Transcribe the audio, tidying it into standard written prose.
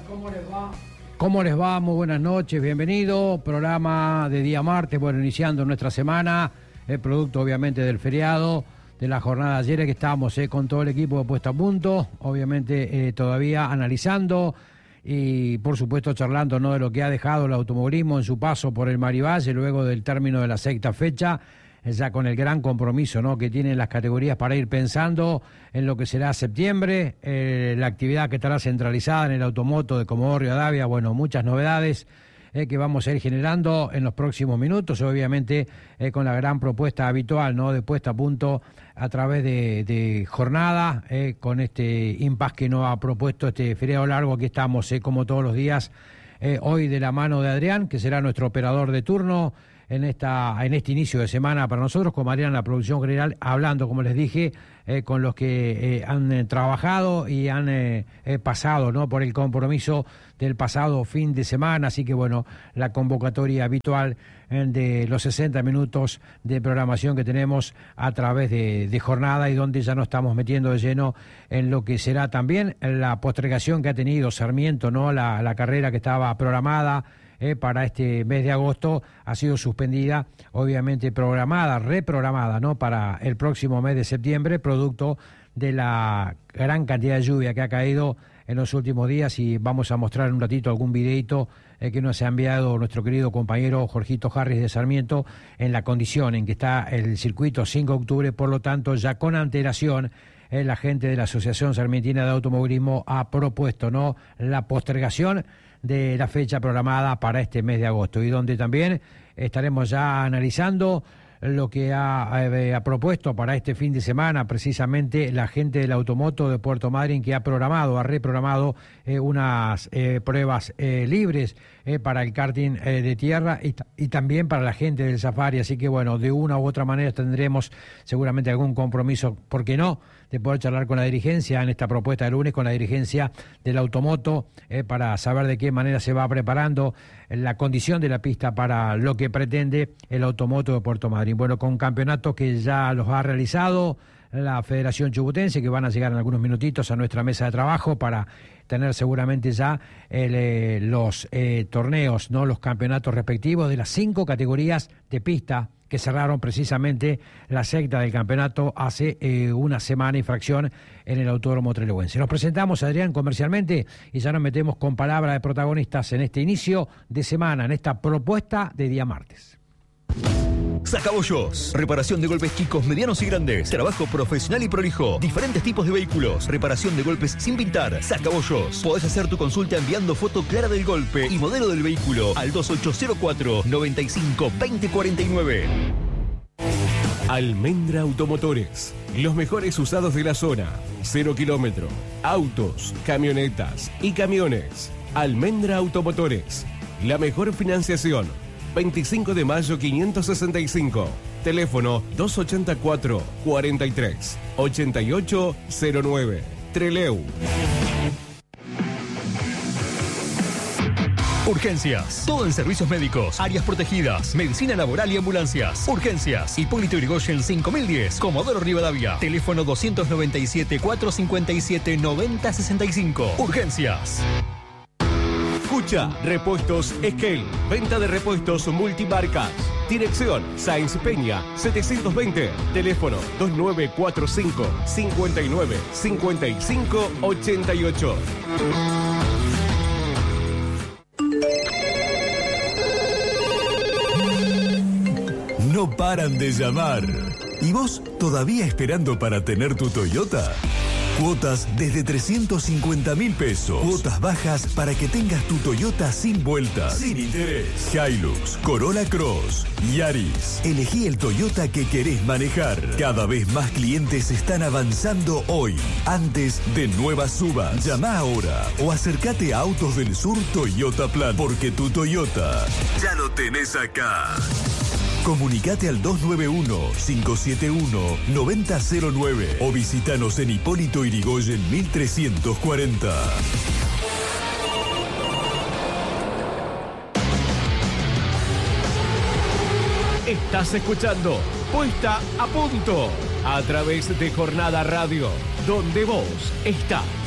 ¿Cómo les va? ¿Cómo les va? Muy buenas noches, bienvenido. Programa de día martes, bueno, iniciando nuestra semana, el producto obviamente del feriado, de la jornada de ayer que estábamos con todo el equipo de Puesta a Punto, obviamente todavía analizando y por supuesto charlando, ¿no?, de lo que ha dejado el automovilismo en su paso por el Marivalle luego del término de la sexta fecha, ya con el gran compromiso, ¿no?, que tienen las categorías para ir pensando en lo que será septiembre, la actividad que estará centralizada en el automoto de Comodoro Rivadavia, bueno, muchas novedades que vamos a ir generando en los próximos minutos, obviamente con la gran propuesta habitual, ¿no?, de Puesta a Punto a través de jornada, con este impas que nos ha propuesto este feriado largo. Aquí estamos, como todos los días, hoy de la mano de Adrián, que será nuestro operador de turno en este inicio de semana para nosotros, con Mariana en la producción general, hablando, como les dije, con los que han trabajado y han pasado, ¿no?, por el compromiso del pasado fin de semana. Así que bueno, la convocatoria habitual de los 60 minutos de programación que tenemos a través de jornada, y donde ya nos estamos metiendo de lleno en lo que será también la postergación que ha tenido Sarmiento, ¿no?, la carrera que estaba programada para este mes de agosto ha sido suspendida, obviamente reprogramada, ¿no?, para el próximo mes de septiembre, producto de la gran cantidad de lluvia que ha caído en los últimos días. Y vamos a mostrar en un ratito algún videito que nos ha enviado nuestro querido compañero Jorgito Harris de Sarmiento, en la condición en que está el circuito 5 de octubre, por lo tanto ya con antelación la gente de la Asociación Sarmientina de Automovilismo ha propuesto, ¿no?, la postergación de la fecha programada para este mes de agosto, y donde también estaremos ya analizando lo que ha propuesto para este fin de semana precisamente la gente del automoto de Puerto Madryn, que ha reprogramado unas pruebas libres para el karting de tierra y también para la gente del safari. Así que bueno, de una u otra manera tendremos seguramente algún compromiso, ¿por qué no?, de poder charlar con la dirigencia en esta propuesta de lunes, con la dirigencia del automoto, para saber de qué manera se va preparando la condición de la pista para lo que pretende el automoto de Puerto Madryn. Bueno, con campeonatos que ya los ha realizado la Federación Chubutense, que van a llegar en algunos minutitos a nuestra mesa de trabajo para tener seguramente ya los torneos, ¿no?, los campeonatos respectivos de las 5 categorías de pista que cerraron precisamente la sexta del campeonato hace una semana y fracción en el Autódromo Trelewense. Nos presentamos, Adrián, comercialmente, y ya nos metemos con palabras de protagonistas en este inicio de semana, en esta propuesta de día martes. Sacabollos, reparación de golpes chicos, medianos y grandes, trabajo profesional y prolijo, diferentes tipos de vehículos, reparación de golpes sin pintar. Sacabollos, podés hacer tu consulta enviando foto clara del golpe y modelo del vehículo al 2804 95 2049. Almendra Automotores, los mejores usados de la zona, 0 kilómetro, autos, camionetas y camiones. Almendra Automotores, la mejor financiación. 25 de mayo 565. Teléfono 284 43 8809. Treleu. Urgencias, todo en servicios médicos, áreas protegidas, medicina laboral y ambulancias. Urgencias, Hipólito Yrigoyen 5010, Comodoro Rivadavia. Teléfono 297 457 9065. Urgencias. Escucha, Repuestos Esquel, venta de repuestos multimarcas. Dirección Sáenz Peña 720, teléfono 2945 59 55 88. No paran de llamar. ¿Y vos todavía esperando para tener tu Toyota? Cuotas desde 350.000 pesos. Cuotas bajas para que tengas tu Toyota sin vueltas, sin interés. Hilux, Corolla Cross, Yaris. Elegí el Toyota que querés manejar. Cada vez más clientes están avanzando hoy, antes de nuevas subas. Llama ahora o acércate a Autos del Sur Toyota Plan, porque tu Toyota ya lo tenés acá. Comunicate al 291-571-9009 o visitanos en Hipólito Yrigoyen 1340. Estás escuchando Puesta a Punto a través de Jornada Radio, donde vos estás.